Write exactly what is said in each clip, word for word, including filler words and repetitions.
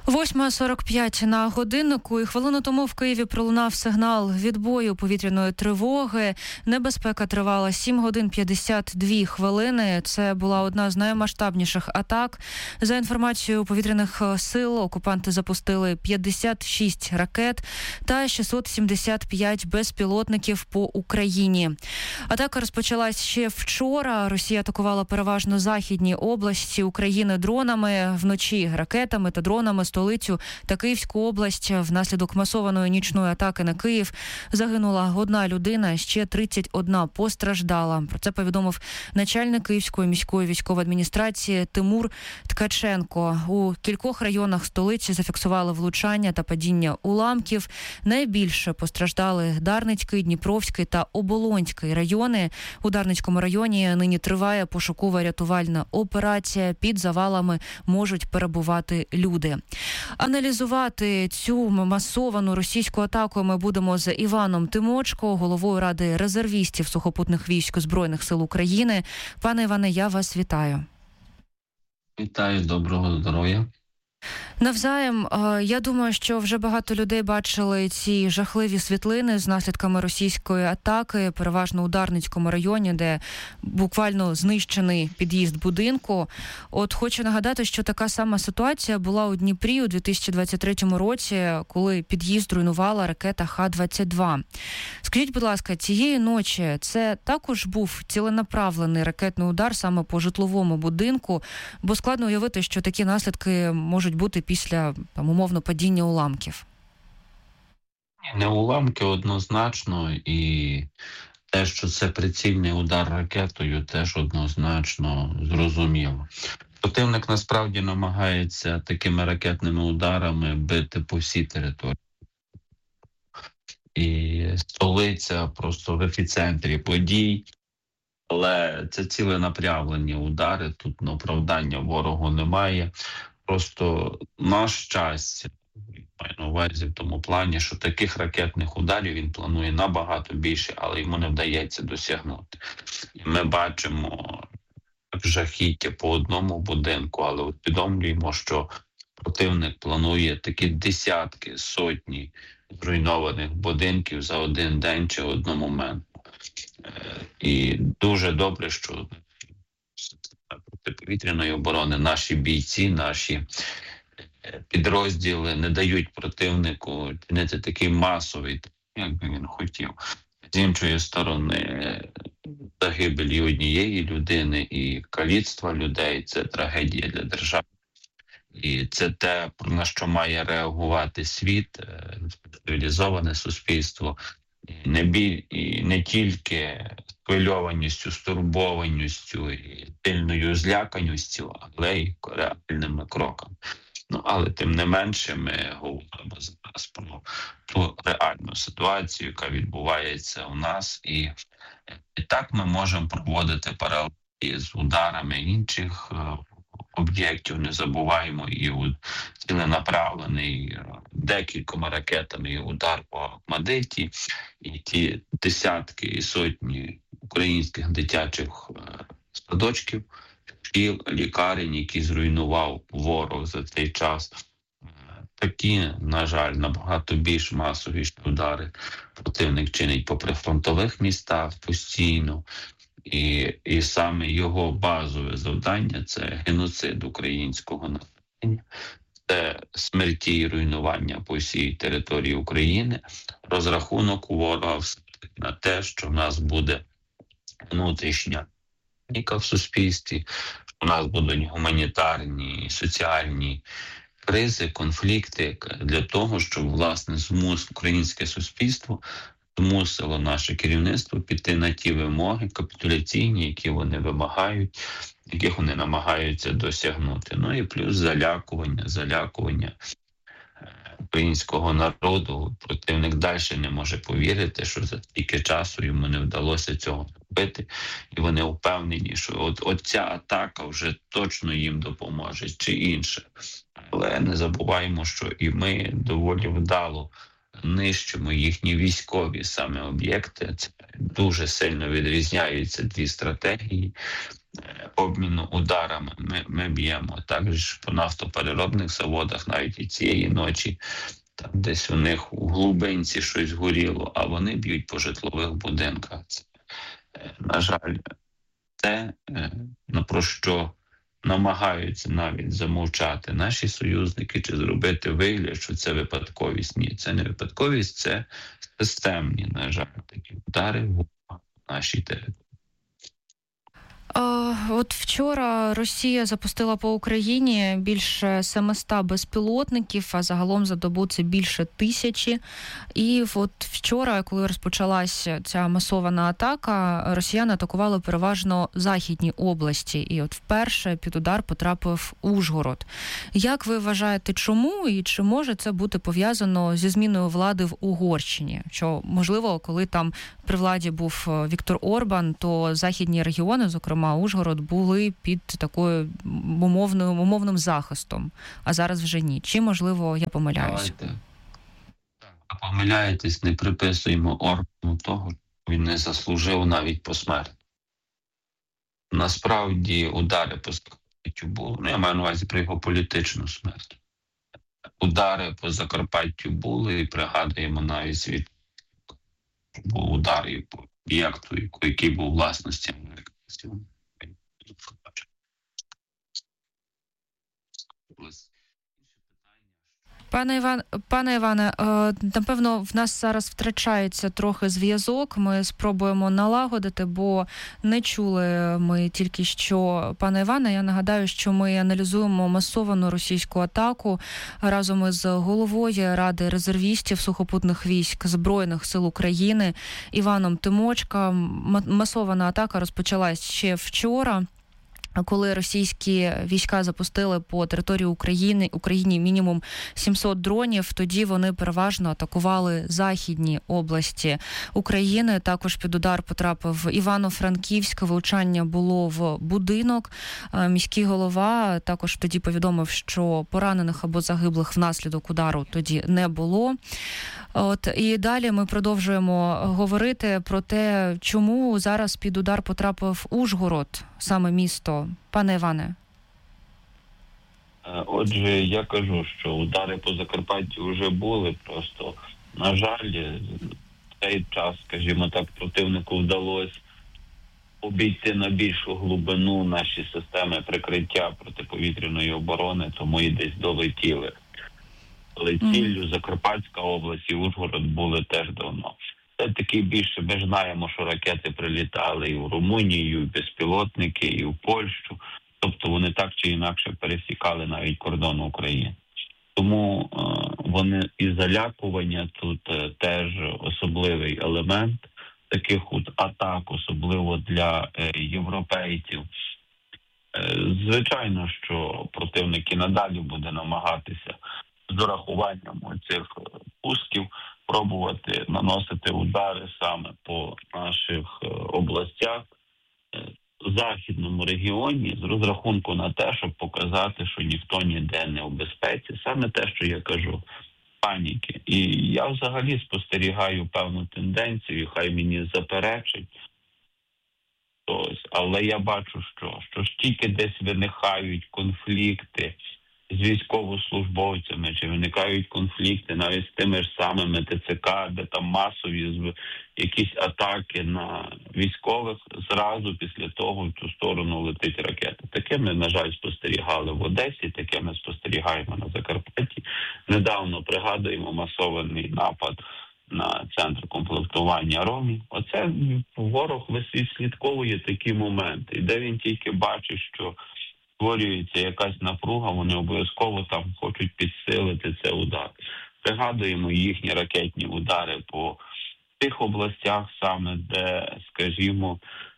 восьма сорок п'ять на годиннику, і хвилину тому в Києві пролунав сигнал відбою повітряної тривоги. Небезпека тривала сім годин п'ятдесят дві хвилини. Це була одна з наймасштабніших атак. За інформацією повітряних сил, окупанти запустили п'ятдесят шість ракет та шістсот сімдесят п'ять безпілотників по Україні. Атака розпочалась ще вчора. Росія атакувала переважно західні області України дронами, вночі ракетами та дронами. Столицю та Київську область. Внаслідок масованої нічної атаки на Київ загинула одна людина, ще тридцять одна постраждала. Про це повідомив начальник Київської міської військової адміністрації Тимур Ткаченко. У кількох районах столиці зафіксували влучання та падіння уламків. Найбільше постраждали Дарницький, Дніпровський та Оболонський райони. У Дарницькому районі нині триває пошуково-рятувальна операція. Під завалами можуть перебувати люди. Аналізувати цю масовану російську атаку ми будемо з Іваном Тимочко, головою Ради резервістів сухопутних військ Збройних сил України. Пане Іване, я вас вітаю. Вітаю, доброго здоров'я. Навзаєм, я думаю, що вже багато людей бачили ці жахливі світлини з наслідками російської атаки, переважно у Дарницькому районі, де буквально знищений під'їзд будинку. От хочу нагадати, що така сама ситуація була у Дніпрі у дві тисячі двадцять третьому році, коли під'їзд руйнувала ракета Х двадцять два. Скажіть, будь ласка, цієї ночі це також був ціленаправлений ракетний удар саме по житловому будинку, бо складно уявити, що такі наслідки можуть бути після, там, умовно, падіння уламків? Не уламки однозначно, і те, що це прицільний удар ракетою, теж однозначно зрозуміло. Противник насправді намагається такими ракетними ударами бити по всій території. І столиця просто в епіцентрі подій, але це ціленаправлені удари, тут оправдання ворогу немає. Просто на щастя, маю на увазі в тому плані, що таких ракетних ударів він планує набагато більше, але йому не вдається досягнути. І ми бачимо жахіття по одному будинку, але усвідомлюємо, що противник планує такі десятки, сотні зруйнованих будинків за один день чи одномоментно. І дуже добре, що протиповітряної оборони наші бійці, наші підрозділи не дають противнику чинити такий масовий, як би він хотів. З іншої сторони, загибелі однієї людини і каліцтва людей – це трагедія для держави. І це те, на що має реагувати світ, цивілізоване суспільство. Не біль, і не тільки хвильованістю, стурбованістю і сильною зляканістю, але й реальними кроками. Ну, але тим не менше ми говоримо зараз про ту реальну ситуацію, яка відбувається у нас. І, і так ми можемо проводити паралелі з ударами інших об'єктів. Не забуваємо і ціленаправлений декількома ракетами удар по Охмадиті, і ті десятки і сотні українських дитячих садочків, шкіл, лікарень, які зруйнував ворог за цей час. Такі, на жаль, набагато більш масові удари противник чинить по прифронтових містах постійно. І, і саме його базове завдання – це геноцид українського населення, це смерті і руйнування по всій території України, розрахунок у ворога на те, що в нас буде внутрішня паніка в суспільстві, що в нас будуть гуманітарні, соціальні кризи, конфлікти для того, щоб, власне, змус українське суспільство змусило наше керівництво піти на ті вимоги капітуляційні, які вони вимагають, яких вони намагаються досягнути. Ну і плюс залякування, залякування українського народу. Противник далі не може повірити, що за стільки часу йому не вдалося цього зробити. І вони впевнені, що от, от ця атака вже точно їм допоможе, чи інше. Але не забуваємо, що і ми доволі вдало нищимо їхні військові саме об'єкти. Це дуже сильно відрізняються дві стратегії. обміну ударами. Ми, ми б'ємо також по нафтопереробних заводах, навіть і цієї ночі. Там десь у них у глибинці щось горіло, а вони б'ють по житлових будинках. Це, на жаль, те, на про що намагаються навіть замовчати наші союзники чи зробити вигляд, що це випадковість. Ні, це не випадковість, це системні, на жаль, такі удари в нашій території. От вчора Росія запустила по Україні більше семисот безпілотників, а загалом за добу це більше тисячі. І от вчора, коли розпочалася ця масована атака, росіяни атакували переважно західні області. І от вперше під удар потрапив Ужгород. Як ви вважаєте, чому і чи може це бути пов'язано зі зміною влади в Угорщині? Що, можливо, коли там при владі був Віктор Орбан, то західні регіони, зокрема Ужгород, були під такою умовною, умовним захистом, а зараз вже ні. Чи, можливо, я помиляюсь? Давайте. А помиляєтесь, не приписуємо Орбану того, що він не заслужив навіть посмертно. Насправді удари по Закарпаттю були, ну я маю на увазі про його політичну смерть. Удари по Закарпаттю були, і пригадуємо навіть світ, був удар і по об'єкту, який був власності американців. Пане Іван, пане Іване, напевно, в нас зараз втрачається трохи зв'язок. Ми спробуємо налагодити, бо не чули ми тільки що пана Івана. Я нагадаю, що ми аналізуємо масовану російську атаку разом із головою Ради резервістів сухопутних військ Збройних сил України Іваном Тимочка. Масована атака розпочалась ще вчора, коли російські війська запустили по території України Україні мінімум сімсот дронів, тоді вони переважно атакували західні області України. Також під удар потрапив Івано-Франківськ, влучання було в будинок. Міський голова також тоді повідомив, що поранених або загиблих внаслідок удару тоді не було. От і далі ми продовжуємо говорити про те, чому зараз під удар потрапив Ужгород, саме місто. Пане Іване. Отже, я кажу, що удари по Закарпаттю вже були, просто, на жаль, в цей час, скажімо так, противнику вдалося обійти на більшу глибину наші системи прикриття протиповітряної оборони, тому і десь долетіли. Але ціллю Закарпатська область і Ужгород були теж давно. Це таки більше, ми ж знаємо, що ракети прилітали і в Румунію, і безпілотники, і в Польщу. Тобто вони так чи інакше пересікали навіть кордон України. Тому е, вони і залякування тут е, теж особливий елемент таких от атак, особливо для е, європейців. Е, звичайно, що противник і надалі буде намагатися з урахуванням цих пусків пробувати наносити удари саме по наших областях в західному регіоні з розрахунку на те, щоб показати, що ніхто ніде не у безпеці. Саме те, що я кажу, паніки. І я взагалі спостерігаю певну тенденцію, хай мені заперечить. Ось, але я бачу, що, що ж тільки десь виникають конфлікти з військовослужбовцями, чи виникають конфлікти навіть з тими ж самими ТЦК, де там масові якісь атаки на військових, зразу після того в цю сторону летить ракета. Таке ми, на жаль, спостерігали в Одесі, таке ми спостерігаємо на Закарпатті. Недавно пригадуємо масований напад на центр комплектування Ромі. Оце ворог вислідковує такі моменти, де він тільки бачить, що створюється якась напруга, вони обов'язково там хочуть підсилити цей удар. Пригадуємо їхні ракетні удари по тих областях саме, де, скажімо,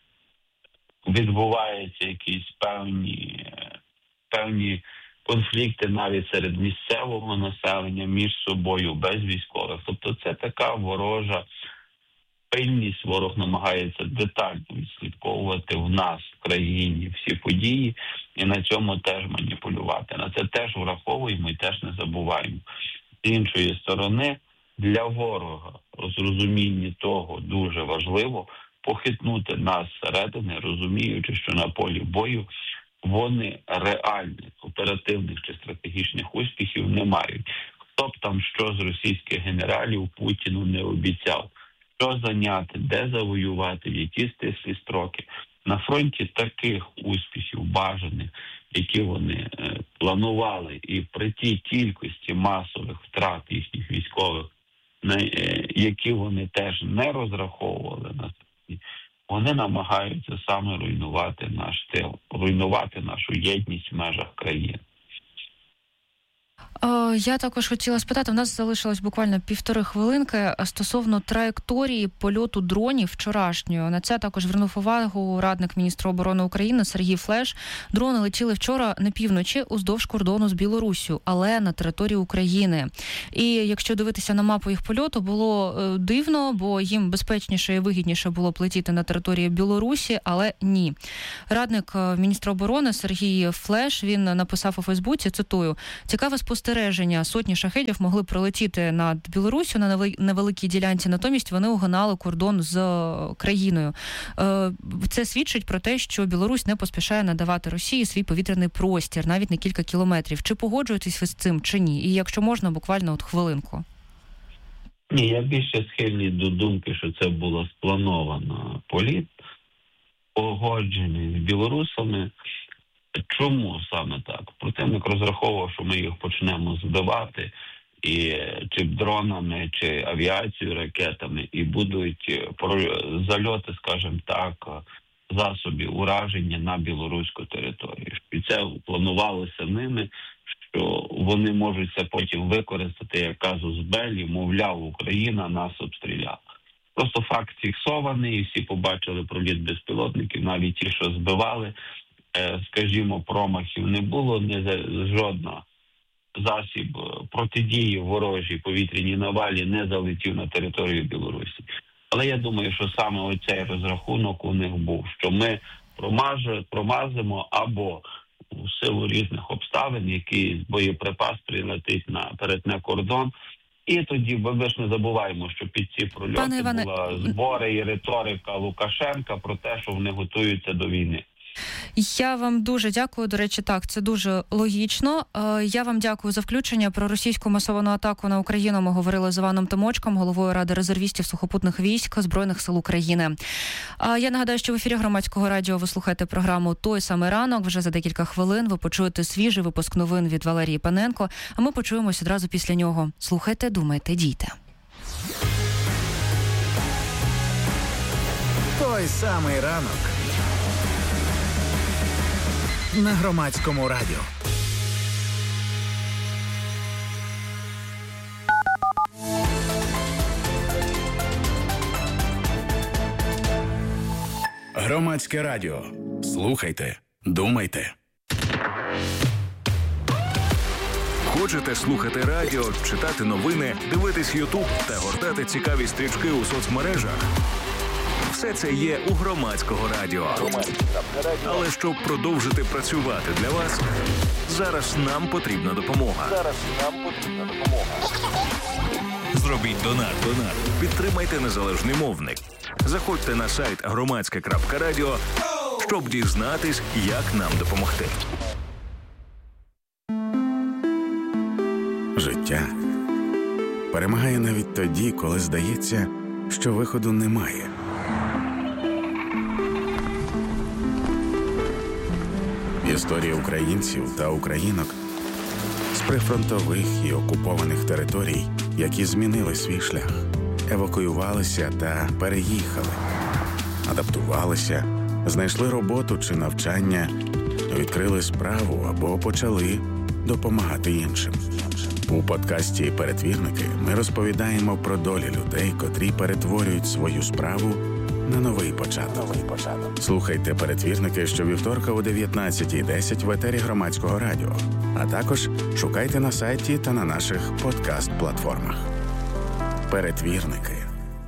відбуваються якісь певні, певні конфлікти навіть серед місцевого населення між собою, без військових. Тобто це така ворожа пильність, ворог намагається детально відслідковувати в нас, в країні, всі події, і на цьому теж маніпулювати. На це теж враховуємо і теж не забуваємо. З іншої сторони, для ворога розрозуміння того дуже важливо похитнути нас зсередини, розуміючи, що на полі бою вони реальних оперативних чи стратегічних успіхів не мають. Хто б там що з російських генералів Путіну не обіцяв, що зайняти, де завоювати, в які стислі строки. На фронті таких успіхів бажаних, які вони е, планували, і при тій кількості масових втрат їхніх військових, на е, які вони теж не розраховували на це, вони намагаються саме руйнувати наш тил, руйнувати нашу єдність в межах країни. Я також хотіла спитати, у нас залишилось буквально півтори хвилинки стосовно траєкторії польоту дронів вчорашньої. На це також звернув увагу радник міністра оборони України Сергій Флеш. Дрони летіли вчора на півночі уздовж кордону з Білоруссю, але на території України. І якщо дивитися на мапу їх польоту, було дивно, бо їм безпечніше і вигідніше було б летіти на території Білорусі, але ні. Радник міністра оборони Сергій Флеш, він написав у Фейсбуці, цитую, «Цікаве спостереження. Сотні шахедів могли пролетіти над Білоруссю на невеликій ділянці, натомість вони огинали кордон з країною. Це свідчить про те, що Білорусь не поспішає надавати Росії свій повітряний простір, навіть на кілька кілометрів. Чи погоджуєтесь ви з цим, чи ні? І якщо можна, буквально от хвилинку. Ні, я більше схильний до думки, що це було сплановано політ, погоджений з білорусами. Чому саме так? Противник розраховував, що ми їх почнемо збивати, і чи дронами, чи авіацією, ракетами, і будуть зальоти, скажімо так, засобів ураження на білоруську територію. І це планувалося ними, що вони можуть це потім використати як казус беллі, мовляв, Україна нас обстріляла. Просто факт фіксований, і всі побачили проліт безпілотників, навіть ті, що збивали, скажімо, промахів не було, не жодного засіб протидії ворожій повітряній навалі не залетів на територію Білорусі. Але я думаю, що саме оцей розрахунок у них був, що ми промажемо, промазимо або у силу різних обставин, який боєприпас прилетить на перетне кордон. І тоді, бо ми ж не забуваємо, що під ці прольоти Пане Іване... була збори і риторика Лукашенка про те, що вони готуються до війни. Я вам дуже дякую. До речі, так, це дуже логічно. Я вам дякую за включення. Про російську масовану атаку на Україну ми говорили з Іваном Тимочком, головою Ради резервістів сухопутних військ Збройних сил України. Я нагадаю, що в ефірі Громадського радіо ви слухаєте програму «Той самий ранок». Вже за декілька хвилин ви почуєте свіжий випуск новин від Валерії Паненко, а ми почуємось одразу після нього. Слухайте, думайте, дійте. Той самий ранок. На Громадському радіо. Громадське радіо. Слухайте, думайте. Хочете слухати радіо, читати новини, дивитись Ютуб та гортати цікаві стрічки у соцмережах? Все це є у Громадського радіо. Але щоб продовжити працювати для вас, зараз нам потрібна допомога. Зараз нам потрібна допомога. Зробіть донат. Донат. Підтримайте незалежний мовник. Заходьте на сайт громадське крапка радіо, щоб дізнатись, як нам допомогти. Життя перемагає навіть тоді, коли здається, що виходу немає. Історія українців та українок з прифронтових і окупованих територій, які змінили свій шлях, евакуювалися та переїхали, адаптувалися, знайшли роботу чи навчання, відкрили справу або почали допомагати іншим. У подкасті «Перетвірники» ми розповідаємо про долі людей, котрі перетворюють свою справу на новий початок. Слухайте «Перетвірники» щовівторка о дев'ятнадцятій десять в етері Громадського радіо, а також шукайте на сайті та на наших подкаст-платформах. «Перетвірники».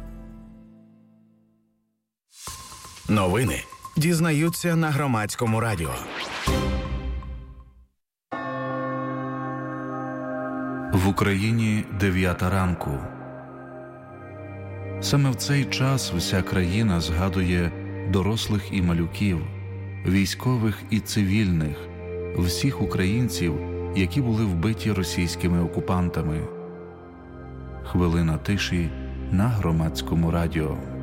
Новини дізнаються на Громадському радіо. В Україні дев'ята ранку. Саме в цей час вся країна згадує дорослих і малюків, військових і цивільних, всіх українців, які були вбиті російськими окупантами. Хвилина тиші на Громадському радіо.